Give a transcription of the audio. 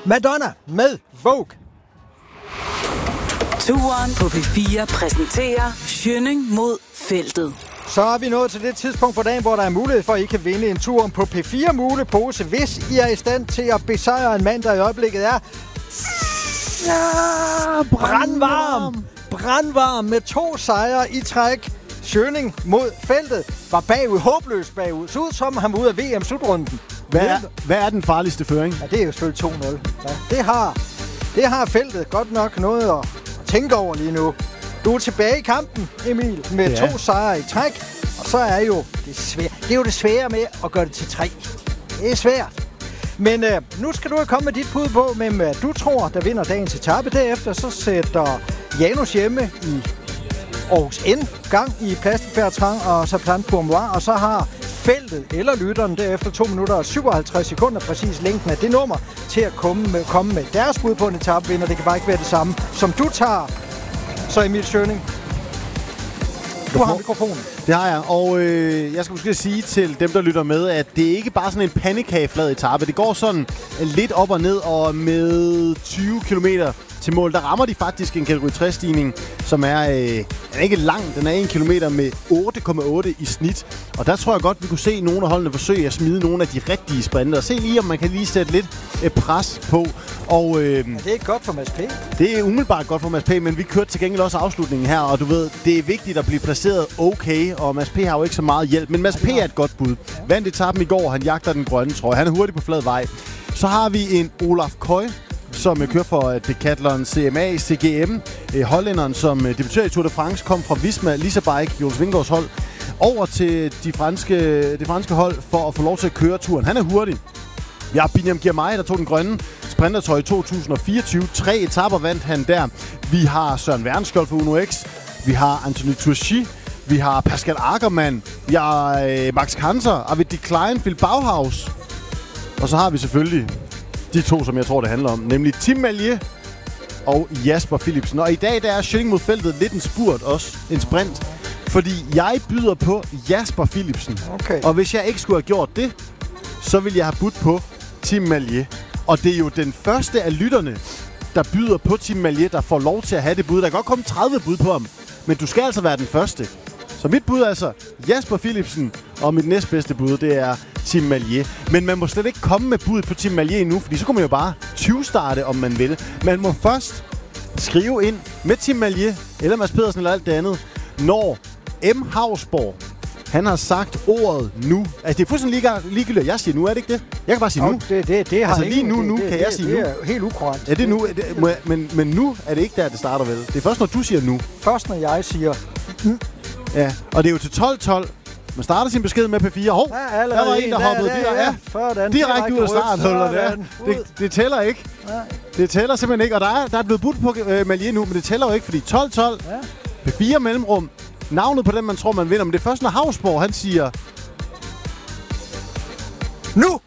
Madonna med Vogue. Turen på P4 præsenterer Schønning mod feltet. Så er vi nået til det tidspunkt på dagen, hvor der er mulighed for, at I kan vinde en tur på P4 Mulepose, hvis I er i stand til at besejre en mand, der i øjeblikket er brandvarm med 2 sejre i træk. Schønning mod feltet var bagud, håbløst bagud. Så ud som han var ude af VM-slutrunden. Hvad er den farligste føring? Ja, det er jo selvfølgelig 2-0. Ja, det har feltet godt nok noget at tænke over lige nu. Du er tilbage i kampen, Emil, med 2 sejre i træk. Og så er jo det svære med at gøre det til 3. Det er svært. Men nu skal du komme med dit bud på, hvem du tror, der vinder dagens etape. Derefter så sætter Janus hjemme i Aarhus N gang i Plastic Bertrand og Saplan Pourmois. Og så har feltet eller lytteren derefter 2 minutter og 57 sekunder præcis længden af det nummer til at komme med deres bud på en etapevinder. Det kan bare ikke være det samme, som du tager. Så Emil Schønning, du har mikrofonen. Det har jeg, og jeg skal måske sige til dem, der lytter med, at det ikke bare sådan en pandekageflad etape. Det går sådan lidt op og ned, og med 20 kilometer til mål, der rammer de faktisk en kategori 3-stigning, som er ikke lang. Den er 1 kilometer med 8,8 i snit. Og der tror jeg godt, vi kunne se nogle af holdene forsøge at smide nogle af de rigtige sprinter. Se lige, om man kan lige sætte lidt pres på. Og, det er ikke godt for Mads P. Det er umiddelbart godt for Mads P, men vi kørte til gengæld også afslutningen her. Og du ved, det er vigtigt at blive placeret okay, og Mads P har jo ikke så meget hjælp. Men Mads P er et godt bud. Vandt etappen i går, han jagter den grønne trøje. Han er hurtig på flad vej. Så har vi en Olaf Koy, som kører for Decathlon CMA CGM. Hollænderen, som debuterer i Tour de France, kom fra Visma Leasebike, Jonas Vingegaards hold, over til det franske hold for at få lov til at køre turen. Han er hurtig. Vi har Biniam Girmay, der tog den grønne sprintertrøje i 2024. 3 etaper vandt han der. Vi har Søren Wernskjold for Uno X. Vi har Anthony Turchi. Vi har Pascal Ackermann. Vi har Max Kanter. Arvid de Klein, Phil Bauhaus. Og så har vi selvfølgelig de 2, som jeg tror, det handler om. Nemlig Tim Malje og Jasper Philipsen. Og i dag der er Schønning mod feltet lidt en spurt også. En sprint. Fordi jeg byder på Jasper Philipsen. Okay. Og hvis jeg ikke skulle have gjort det, så vil jeg have budt på Tim Malje. Og det er jo den første af lytterne, der byder på Tim Malje, der får lov til at have det bud. Der kan godt komme 30 bud på ham, men du skal altså være den første. Så mit bud er altså Jasper Philipsen, og mit næstbedste bud, det er Tim Malje. Men man må slet ikke komme med bud på Tim Malje endnu, fordi så kunne man jo bare 20-starte, om man vil. Man må først skrive ind med Tim Malje, eller Mads Pedersen, eller alt det andet, når M. Hausborg, han har sagt ordet nu. Altså, det er fuldstændig ligegyldigt, at jeg siger nu, er det ikke det? Jeg kan bare sige nu. Det har altså, lige nu kan jeg sige nu. Det er helt ukorrekt. Ja, det er nu. Men nu er det ikke der, det starter vel. Det er først, når du siger nu. Først, når jeg siger Ja, og det er jo til 12-12. Man starter sin besked med P4. Hov, ja, der var en, der hoppede direkte ud af starthullet. Det tæller ikke. Ja. Det tæller simpelthen ikke. Og der er blevet budt på Malje nu, men det tæller jo ikke, fordi 12-12. Ja. P4 mellemrum. Navnet på den, man tror, man vinder. Men det er først, når Hausborg, han siger nu!